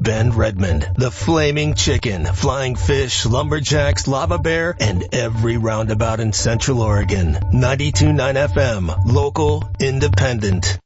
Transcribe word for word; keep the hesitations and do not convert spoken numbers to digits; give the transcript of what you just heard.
Ben Redmond, the Flaming Chicken, Flying Fish, Lumberjacks, Lava Bear, and every roundabout in Central Oregon. ninety-two point nine F M, local, independent.